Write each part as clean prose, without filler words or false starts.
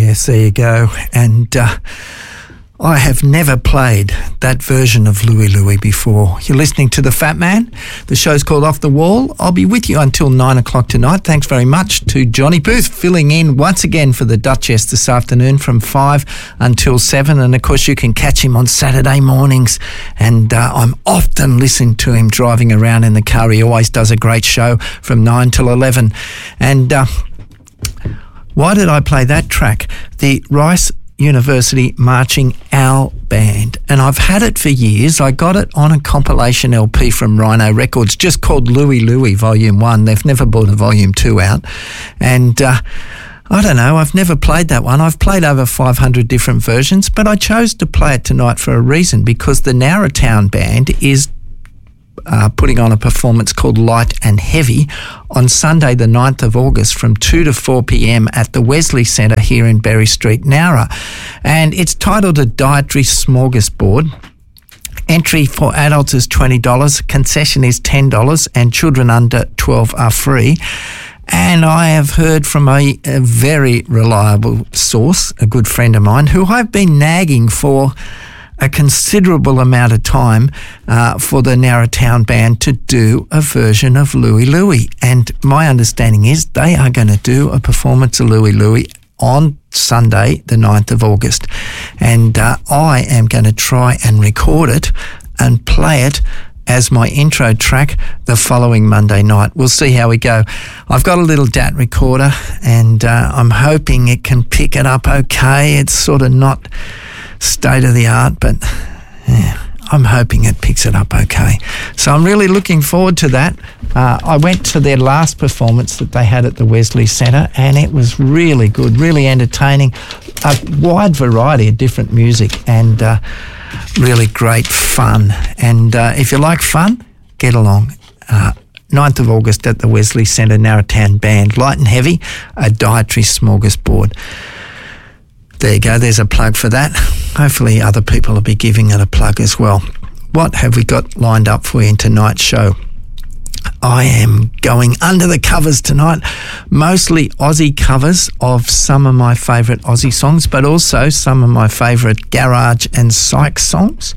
Yes, there you go. And I have never played that version of Louie Louie before. You're listening to The Fat Man. The show's called Off the Wall. I'll be with you until 9 o'clock tonight. Thanks very much to Johnny Booth filling in once again for the Duchess this afternoon from 5 until 7. And, of course, you can catch him on Saturday mornings. And I'm often listening to him driving around in the car. He always does a great show from 9 till 11. And why did I play that track? The Rice University Marching Owl Band, and I've had it for years. I got it on a compilation LP from Rhino Records just called Louie Louie Volume 1. They've never brought a Volume 2 out, and I don't know, I've never played that one. I've played over 500 different versions, but I chose to play it tonight for a reason, because the Narratown Band is putting on a performance called Light and Heavy on Sunday the 9th of August from 2 to 4 p.m. at the Wesley Centre here in Berry Street, Nowra. And it's titled A Dietary Smorgasbord. Entry for adults is $20, concession is $10, and children under 12 are free. And I have heard from a very reliable source, a good friend of mine, who I've been nagging for a considerable amount of time for the Narratown Band to do a version of Louie Louie. And my understanding is they are going to do a performance of Louie Louie on Sunday, the 9th of August. And I am going to try and record it and play it as my intro track the following Monday night. We'll see how we go. I've got a little DAT recorder, and I'm hoping it can pick it up okay. It's sort of not state of the art, but yeah, I'm hoping it picks it up okay. So I'm really looking forward to that. I went to their last performance that they had at the Wesley Centre, and it was really good, really entertaining, a wide variety of different music, and really great fun. And if you like fun, get along. 9th of August at the Wesley Centre, Narratown Band, Light and Heavy, A Dietary Smorgasbord. There you go, there's a plug for that. Hopefully other people will be giving it a plug as well. What have we got lined up for you in tonight's show? I am going under the covers tonight, mostly Aussie covers of some of my favourite Aussie songs, but also some of my favourite garage and psych songs.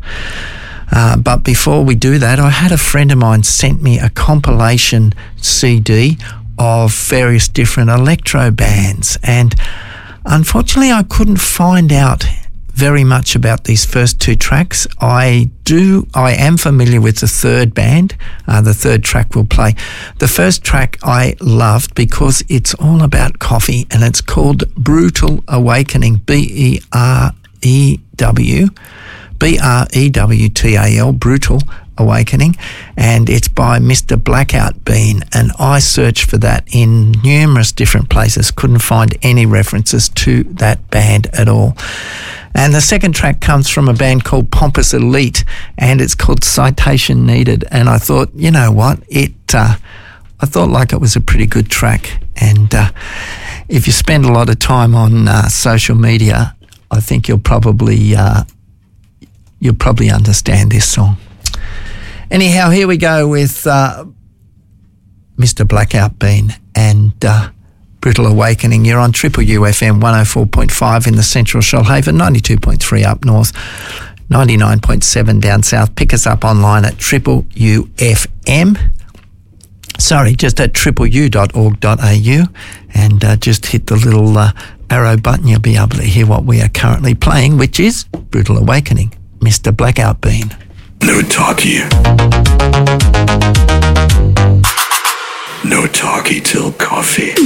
But before we do that, I had a friend of mine sent me a compilation CD of various different electro bands, and unfortunately, I couldn't find out very much about these first two tracks. I am familiar with the third band. The third track we'll play. The first track I loved because it's all about coffee, and it's called Brutal Awakening, B-R-E-W-T-A-L, Brutal Awakening, and it's by Mr. Blackout Bean, and I searched for that in numerous different places, couldn't find any references to that band at all. And the second track comes from a band called Pompous Elite, and it's called Citation Needed, and I thought, you know what, I thought like it was a pretty good track, and if you spend a lot of time on social media, I think you'll probably understand this song. Anyhow, here we go with Mr. Blackout Bean and Brutal Awakening. You're on Triple UFM 104.5 in the central Shoalhaven, 92.3 up north, 99.7 down south. Pick us up online at Triple UFM. Sorry, just at tripleu.org.au, and just hit the little arrow button. You'll be able to hear what we are currently playing, which is Brutal Awakening, Mr. Blackout Bean. No talkie. No talkie till coffee.